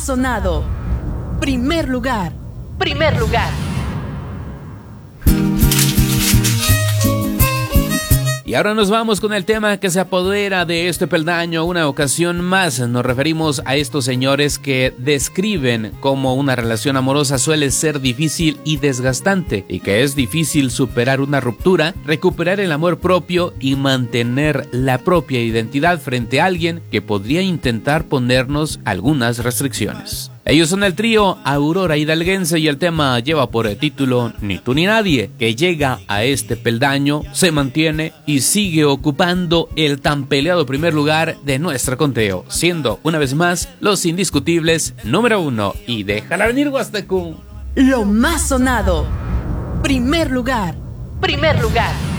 sonado. Primer lugar. Primer lugar. Y ahora nos vamos con el tema que se apodera de este peldaño. Una ocasión más nos referimos a estos señores que describen cómo una relación amorosa suele ser difícil y desgastante, y que es difícil superar una ruptura, recuperar el amor propio y mantener la propia identidad frente a alguien que podría intentar ponernos algunas restricciones. Ellos son el trío Aurora Hidalguense y el tema lleva por título Ni tú ni nadie, que llega a este peldaño, se mantiene y sigue ocupando el tan peleado primer lugar de nuestro conteo, siendo una vez más los indiscutibles número 1. Y déjala venir, Huasteco. Lo más sonado. Primer lugar. Primer lugar.